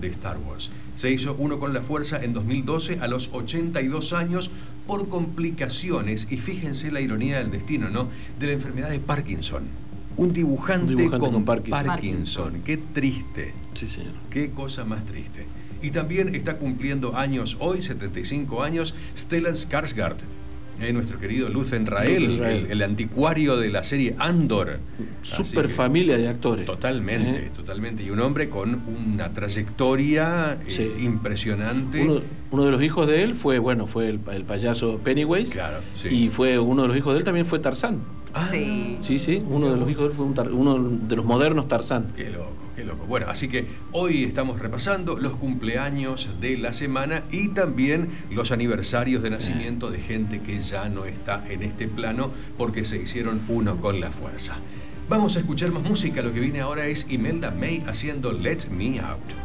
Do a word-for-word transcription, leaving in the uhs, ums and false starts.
de Star Wars. Se hizo uno con la fuerza en dos mil doce a los ochenta y dos años por complicaciones, y fíjense la ironía del destino, ¿no?, de la enfermedad de Parkinson. Un dibujante, Un dibujante con, con Parkinson. Parkinson. Qué triste. Sí, señor. Qué cosa más triste. Y también está cumpliendo años hoy, setenta y cinco años, Stellan Skarsgård. Eh, nuestro querido Luthen Rael, el, el anticuario de la serie Andor. Super familia de actores. Totalmente, ¿Eh? totalmente. Y un hombre con una trayectoria eh, sí. impresionante. Uno, uno de los hijos de él fue, bueno, fue el, el payaso Pennywise. Claro, sí. Y fue uno de los hijos de él también fue Tarzán. Ah, sí, sí, sí. Uno de los hijos de él fue un tar, uno de los modernos Tarzán. Qué loco. Qué loco. Bueno, así que hoy estamos repasando los cumpleaños de la semana y también los aniversarios de nacimiento de gente que ya no está en este plano porque se hicieron uno con la fuerza. Vamos a escuchar más música. Lo que viene ahora es Imelda May haciendo Let Me Out.